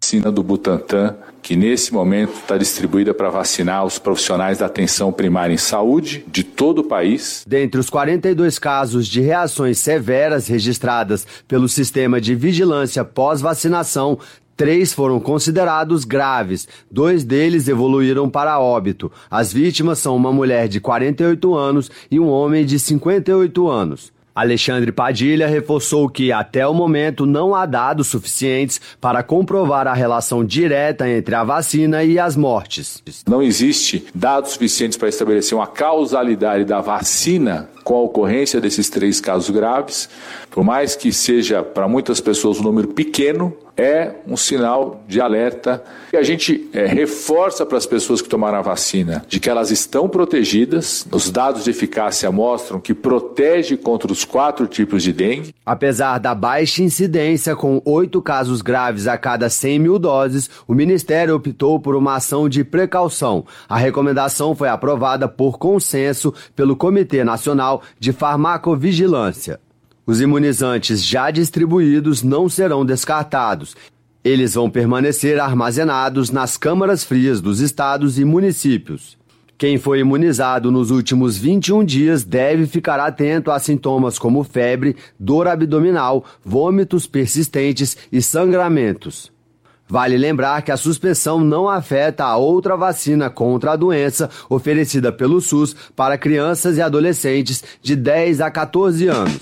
vacina do Butantan, que nesse momento está distribuída para vacinar os profissionais da atenção primária em saúde de todo o país. Dentre os 42 casos de reações severas registradas pelo Sistema de Vigilância Pós-Vacinação, 3 foram considerados graves, 2 deles evoluíram para óbito. As vítimas são uma mulher de 48 anos e um homem de 58 anos. Alexandre Padilha reforçou que, até o momento, não há dados suficientes para comprovar a relação direta entre a vacina e as mortes. Não existe dados suficientes para estabelecer uma causalidade da vacina com a ocorrência desses 3 casos graves. Por mais que seja para muitas pessoas um número pequeno, é um sinal de alerta. E a gente reforça para as pessoas que tomaram a vacina de que elas estão protegidas. Os dados de eficácia mostram que protege contra os 4 tipos de dengue. Apesar da baixa incidência, com 8 casos graves a cada 100 mil doses, o Ministério optou por uma ação de precaução. A recomendação foi aprovada por consenso pelo Comitê Nacional de Farmacovigilância. Os imunizantes já distribuídos não serão descartados. Eles vão permanecer armazenados nas câmaras frias dos estados e municípios. Quem foi imunizado nos últimos 21 dias deve ficar atento a sintomas como febre, dor abdominal, vômitos persistentes e sangramentos. Vale lembrar que a suspensão não afeta a outra vacina contra a doença oferecida pelo SUS para crianças e adolescentes de 10 a 14 anos.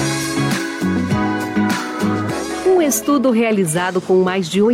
Um estudo realizado com mais de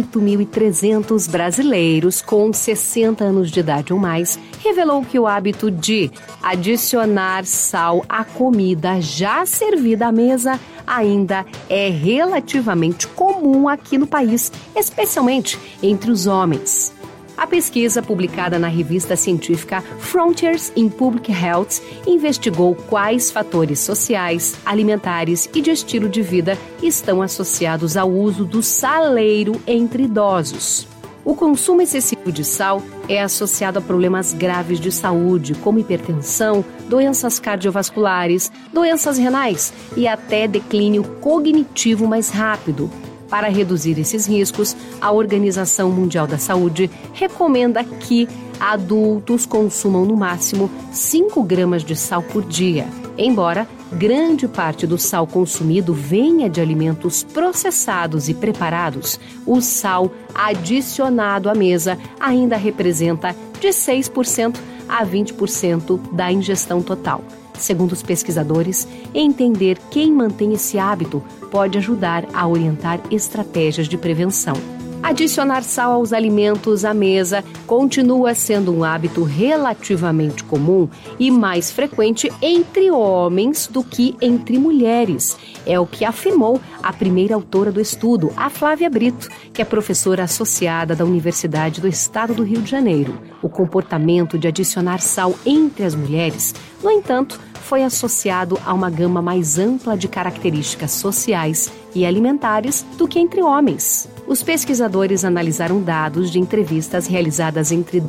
8.300 brasileiros com 60 anos de idade ou mais revelou que o hábito de adicionar sal à comida já servida à mesa ainda é relativamente comum aqui no país, especialmente entre os homens. A pesquisa, publicada na revista científica Frontiers in Public Health, investigou quais fatores sociais, alimentares e de estilo de vida estão associados ao uso do saleiro entre idosos. O consumo excessivo de sal é associado a problemas graves de saúde, como hipertensão, doenças cardiovasculares, doenças renais e até declínio cognitivo mais rápido. Para reduzir esses riscos, a Organização Mundial da Saúde recomenda que adultos consumam no máximo 5 gramas de sal por dia. Embora grande parte do sal consumido venha de alimentos processados e preparados, o sal adicionado à mesa ainda representa de 6% a 20% da ingestão total. Segundo os pesquisadores, entender quem mantém esse hábito pode ajudar a orientar estratégias de prevenção. Adicionar sal aos alimentos à mesa continua sendo um hábito relativamente comum e mais frequente entre homens do que entre mulheres. É o que afirmou a primeira autora do estudo, a Flávia Brito, que é professora associada da Universidade do Estado do Rio de Janeiro. O comportamento de adicionar sal entre as mulheres, no entanto, foi associado a uma gama mais ampla de características sociais e alimentares do que entre homens. Os pesquisadores analisaram dados de entrevistas realizadas entre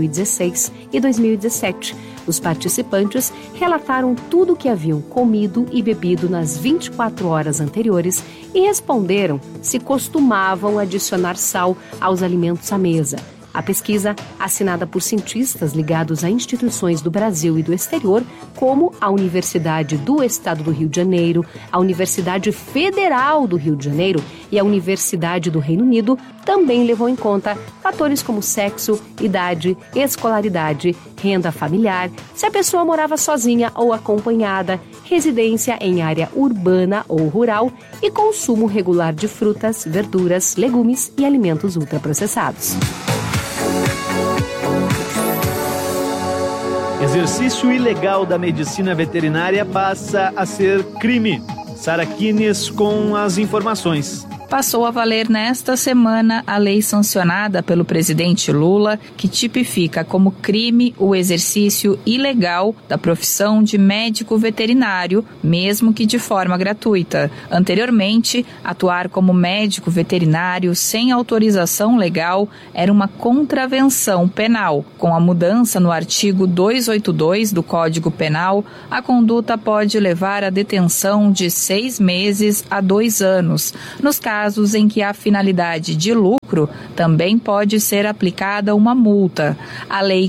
2016 e 2017. Os participantes relataram tudo o que haviam comido e bebido nas 24 horas anteriores e responderam se costumavam adicionar sal aos alimentos à mesa. A pesquisa, assinada por cientistas ligados a instituições do Brasil e do exterior, como a Universidade do Estado do Rio de Janeiro, a Universidade Federal do Rio de Janeiro e a Universidade do Reino Unido, também levou em conta fatores como sexo, idade, escolaridade, renda familiar, se a pessoa morava sozinha ou acompanhada, residência em área urbana ou rural e consumo regular de frutas, verduras, legumes e alimentos ultraprocessados. Exercício ilegal da medicina veterinária passa a ser crime. Sara Kines com as informações. Passou a valer nesta semana a lei sancionada pelo presidente Lula, que tipifica como crime o exercício ilegal da profissão de médico veterinário, mesmo que de forma gratuita. Anteriormente, atuar como médico veterinário sem autorização legal era uma contravenção penal. Com a mudança no artigo 282 do Código Penal, a conduta pode levar à detenção de 6 meses a 2 anos. Nos casos em que a finalidade de lucro lucro, também pode ser aplicada uma multa. A Lei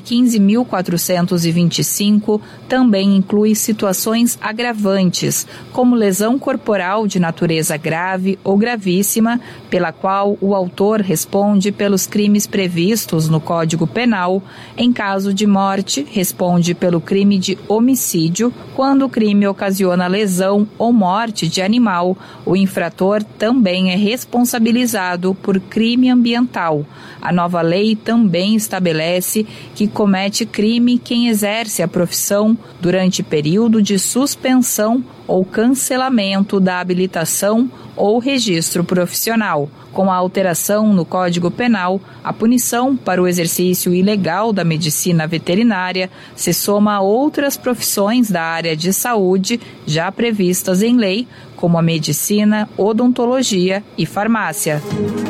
15.425 também inclui situações agravantes, como lesão corporal de natureza grave ou gravíssima, pela qual o autor responde pelos crimes previstos no Código Penal. Em caso de morte, responde pelo crime de homicídio. Quando o crime ocasiona lesão ou morte de animal, o infrator também é responsabilizado por crime ambiental. A nova lei também estabelece que comete crime quem exerce a profissão durante período de suspensão ou cancelamento da habilitação ou registro profissional. Com a alteração no Código Penal, a punição para o exercício ilegal da medicina veterinária se soma a outras profissões da área de saúde já previstas em lei, como a medicina, odontologia e farmácia.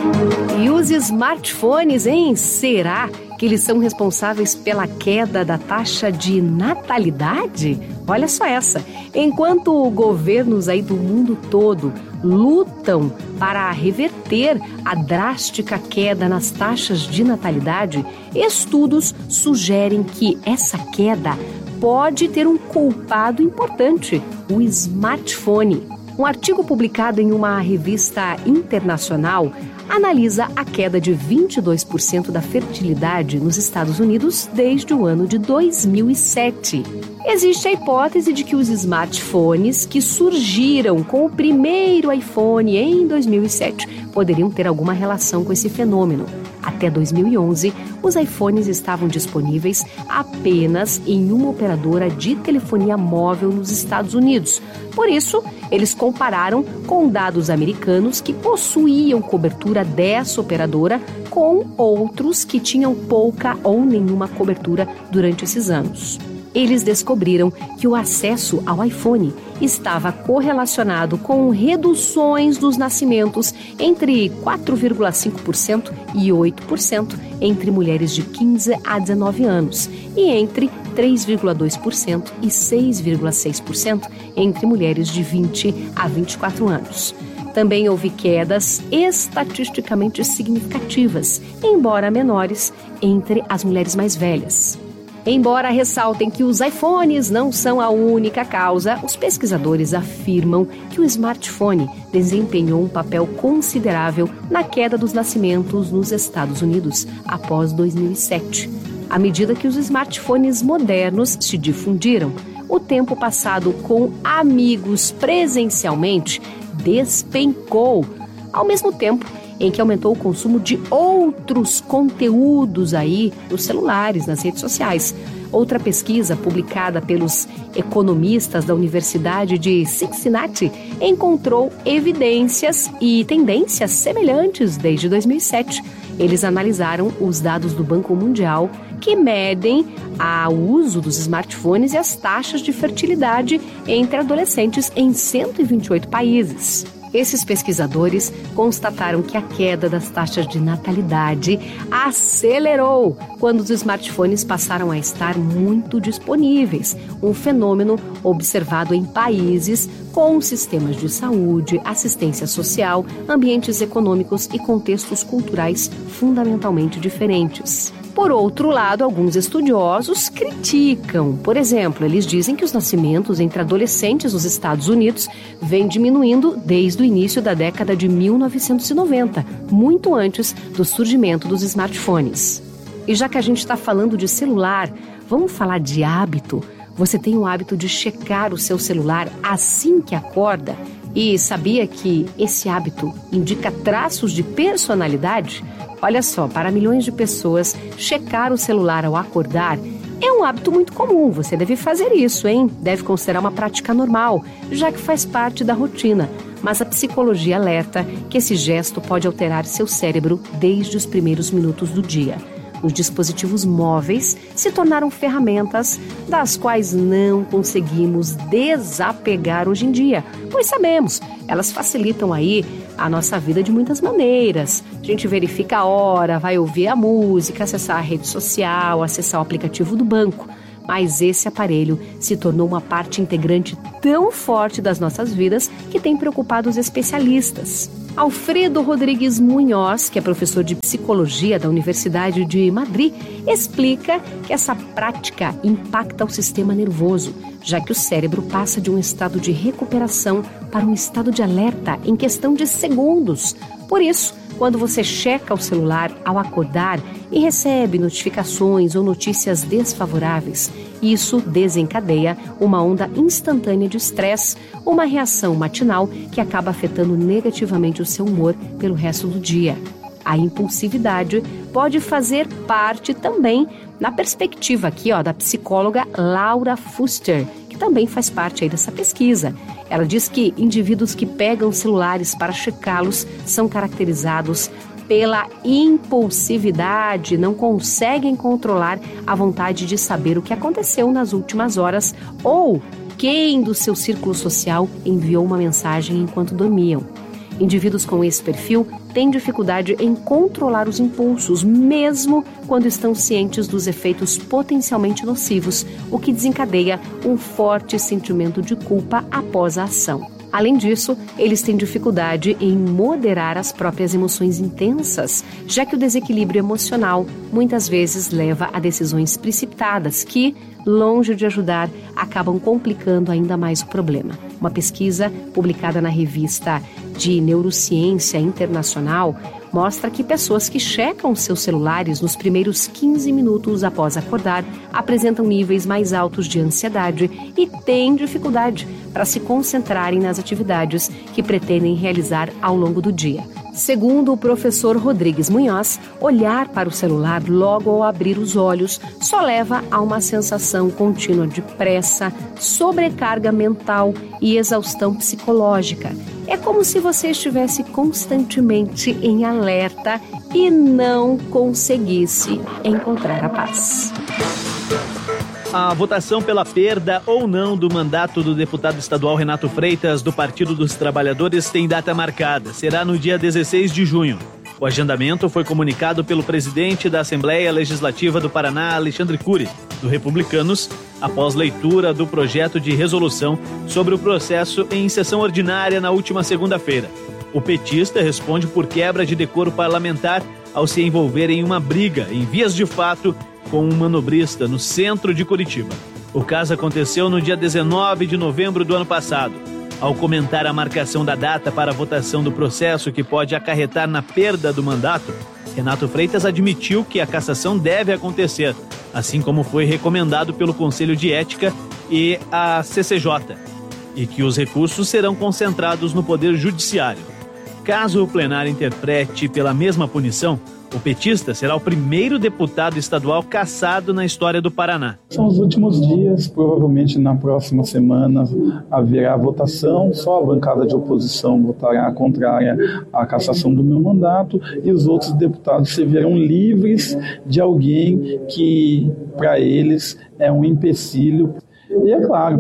E os smartphones, hein? Será que eles são responsáveis pela queda da taxa de natalidade? Olha só essa. Enquanto governos aí do mundo todo lutam para reverter a drástica queda nas taxas de natalidade, estudos sugerem que essa queda pode ter um culpado importante, o smartphone. Um artigo publicado em uma revista internacional analisa a queda de 22% da fertilidade nos Estados Unidos desde o ano de 2007. Existe a hipótese de que os smartphones que surgiram com o primeiro iPhone em 2007 poderiam ter alguma relação com esse fenômeno. Até 2011, os iPhones estavam disponíveis apenas em uma operadora de telefonia móvel nos Estados Unidos. Por isso, eles compararam com dados americanos que possuíam cobertura dessa operadora com outros que tinham pouca ou nenhuma cobertura durante esses anos. Eles descobriram que o acesso ao iPhone estava correlacionado com reduções dos nascimentos entre 4,5% e 8% entre mulheres de 15 a 19 anos e entre 3,2% e 6,6% entre mulheres de 20 a 24 anos. Também houve quedas estatisticamente significativas, embora menores, entre as mulheres mais velhas. Embora ressaltem que os iPhones não são a única causa, os pesquisadores afirmam que o smartphone desempenhou um papel considerável na queda dos nascimentos nos Estados Unidos após 2007. À medida que os smartphones modernos se difundiram, o tempo passado com amigos presencialmente despencou, ao mesmo tempo em que aumentou o consumo de outros conteúdos aí nos celulares, nas redes sociais. Outra pesquisa publicada pelos economistas da Universidade de Cincinnati encontrou evidências e tendências semelhantes desde 2007. Eles analisaram os dados do Banco Mundial que medem o uso dos smartphones e as taxas de fertilidade entre adolescentes em 128 países. Esses pesquisadores constataram que a queda das taxas de natalidade acelerou quando os smartphones passaram a estar muito disponíveis, um fenômeno observado em países com sistemas de saúde, assistência social, ambientes econômicos e contextos culturais fundamentalmente diferentes. Por outro lado, alguns estudiosos criticam. Por exemplo, eles dizem que os nascimentos entre adolescentes nos Estados Unidos vêm diminuindo desde o início da década de 1990, muito antes do surgimento dos smartphones. E já que a gente está falando de celular, vamos falar de hábito? Você tem o hábito de checar o seu celular assim que acorda? E sabia que esse hábito indica traços de personalidade? Olha só, para milhões de pessoas, checar o celular ao acordar é um hábito muito comum. Você deve fazer isso, hein? Deve considerar uma prática normal, já que faz parte da rotina. Mas a psicologia alerta que esse gesto pode alterar seu cérebro desde os primeiros minutos do dia. Os dispositivos móveis se tornaram ferramentas das quais não conseguimos desapegar hoje em dia, pois sabemos, elas facilitam aí a nossa vida de muitas maneiras. A gente verifica a hora, vai ouvir a música, acessar a rede social, acessar o aplicativo do banco. Mas esse aparelho se tornou uma parte integrante tão forte das nossas vidas que tem preocupado os especialistas. Alfredo Rodrigues Munhoz, que é professor de psicologia da Universidade de Madrid, explica que essa prática impacta o sistema nervoso, já que o cérebro passa de um estado de recuperação para um estado de alerta em questão de segundos. Por isso, quando você checa o celular ao acordar e recebe notificações ou notícias desfavoráveis, isso desencadeia uma onda instantânea de estresse, uma reação matinal que acaba afetando negativamente o seu humor pelo resto do dia. A impulsividade pode fazer parte também, na perspectiva aqui, da psicóloga Laura Fuster, que também faz parte aí dessa pesquisa. Ela diz que indivíduos que pegam celulares para checá-los são caracterizados pela impulsividade, não conseguem controlar a vontade de saber o que aconteceu nas últimas horas ou quem do seu círculo social enviou uma mensagem enquanto dormiam. Indivíduos com esse perfil têm dificuldade em controlar os impulsos, mesmo quando estão cientes dos efeitos potencialmente nocivos, o que desencadeia um forte sentimento de culpa após a ação. Além disso, eles têm dificuldade em moderar as próprias emoções intensas, já que o desequilíbrio emocional muitas vezes leva a decisões precipitadas que, longe de ajudar, acabam complicando ainda mais o problema. Uma pesquisa publicada na revista de Neurociência Internacional mostra que pessoas que checam seus celulares nos primeiros 15 minutos após acordar apresentam níveis mais altos de ansiedade e têm dificuldade para se concentrarem nas atividades que pretendem realizar ao longo do dia. Segundo o professor Rodrigues Munhoz, olhar para o celular logo ao abrir os olhos só leva a uma sensação contínua de pressa, sobrecarga mental e exaustão psicológica. É como se você estivesse constantemente em alerta e não conseguisse encontrar a paz. A votação pela perda ou não do mandato do deputado estadual Renato Freitas, do Partido dos Trabalhadores, tem data marcada. Será no dia 16 de junho. O agendamento foi comunicado pelo presidente da Assembleia Legislativa do Paraná, Alexandre Cury, do Republicanos, após leitura do projeto de resolução sobre o processo em sessão ordinária na última segunda-feira. O petista responde por quebra de decoro parlamentar ao se envolver em uma briga, em vias de fato, com um manobrista no centro de Curitiba. O caso aconteceu no dia 19 de novembro do ano passado. Ao comentar a marcação da data para a votação do processo que pode acarretar na perda do mandato, Renato Freitas admitiu que a cassação deve acontecer, assim como foi recomendado pelo Conselho de Ética e a CCJ, e que os recursos serão concentrados no Poder Judiciário. Caso o plenário interprete pela mesma punição, o petista será o primeiro deputado estadual cassado na história do Paraná. São os últimos dias, provavelmente na próxima semana haverá votação, só a bancada de oposição votará contrária à cassação do meu mandato e os outros deputados se verão livres de alguém que, para eles, é um empecilho. E é claro,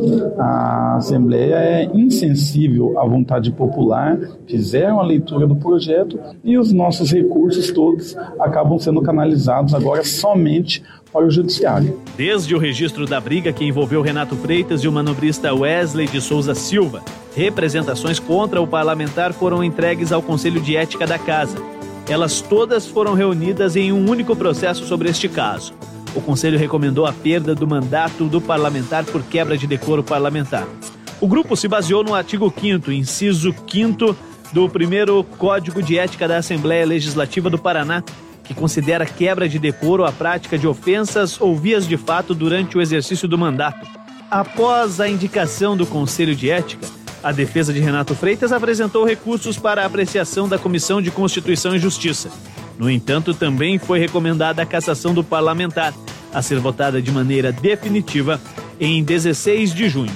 a Assembleia é insensível à vontade popular, fizeram a leitura do projeto e os nossos recursos todos acabam sendo canalizados agora somente para o Judiciário. Desde o registro da briga que envolveu Renato Freitas e o manobrista Wesley de Souza Silva, representações contra o parlamentar foram entregues ao Conselho de Ética da Casa. Elas todas foram reunidas em um único processo sobre este caso. O Conselho recomendou a perda do mandato do parlamentar por quebra de decoro parlamentar. O grupo se baseou no artigo 5º, inciso 5º do primeiro Código de Ética da Assembleia Legislativa do Paraná, que considera quebra de decoro a prática de ofensas ou vias de fato durante o exercício do mandato. Após a indicação do Conselho de Ética, a defesa de Renato Freitas apresentou recursos para a apreciação da Comissão de Constituição e Justiça. No entanto, também foi recomendada a cassação do parlamentar, a ser votada de maneira definitiva em 16 de junho.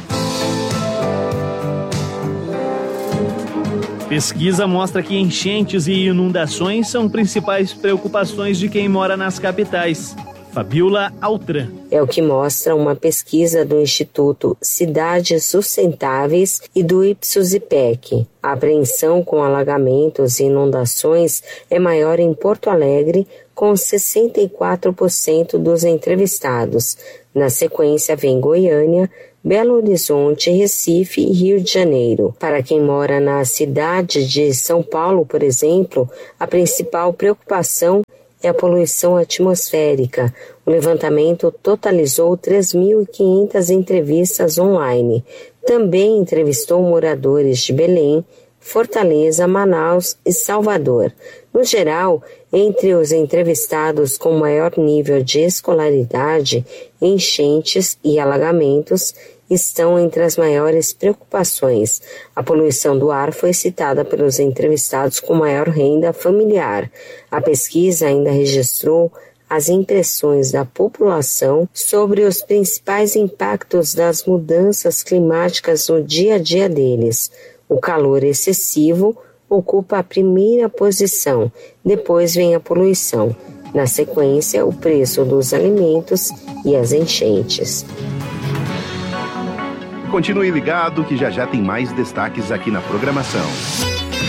Pesquisa mostra que enchentes e inundações são principais preocupações de quem mora nas capitais. Fabiola Altran. É o que mostra uma pesquisa do Instituto Cidades Sustentáveis e do Ipsos-IPEC. A apreensão com alagamentos e inundações é maior em Porto Alegre, com 64% dos entrevistados. Na sequência vem Goiânia, Belo Horizonte, Recife e Rio de Janeiro. Para quem mora na cidade de São Paulo, por exemplo, a principal preocupação é a poluição atmosférica. O levantamento totalizou 3.500 entrevistas online. Também entrevistou moradores de Belém, Fortaleza, Manaus e Salvador. No geral, entre os entrevistados com maior nível de escolaridade, enchentes e alagamentos estão entre as maiores preocupações. A poluição do ar foi citada pelos entrevistados com maior renda familiar. A pesquisa ainda registrou as impressões da população sobre os principais impactos das mudanças climáticas no dia a dia deles. O calor excessivo ocupa a primeira posição, depois vem a poluição. Na sequência, o preço dos alimentos e as enchentes. Continue ligado que já tem mais destaques aqui na programação.